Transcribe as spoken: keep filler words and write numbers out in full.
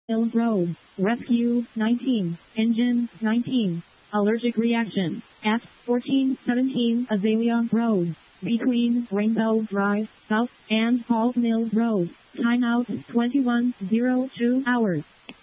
Mills Road. Rescue, nineteen. Engine, nineteen. Allergic reaction. F fourteen seventeen Azalea Road. Between Rainbow Drive, South, and Paul Mills Road. Timeout twenty-one oh two hours.